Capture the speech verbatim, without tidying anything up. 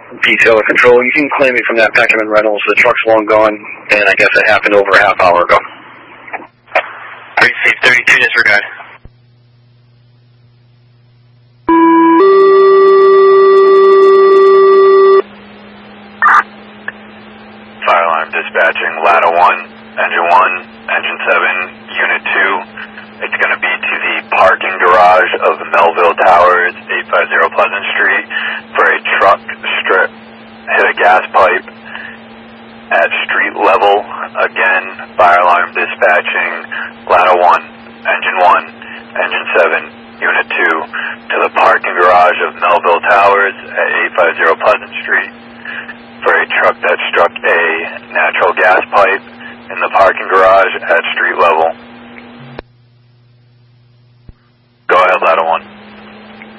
detail or control. You can claim me from that Peckerman Reynolds. The truck's long gone, and I guess it happened over a half hour ago. Receive thirty-two, disregard. Fire alarm dispatching, ladder one, engine one, engine seven, unit two. It's going to be to the parking garage of Melville Towers, eight fifty Pleasant Street, for a truck strip hit a gas pipe at street level. Again, fire alarm dispatching, ladder one, engine one, engine seven, unit two, to the parking garage of Melville Towers at eight fifty Pleasant Street for a truck that struck a natural gas pipe in the parking garage at street level. Go ahead, ladder one.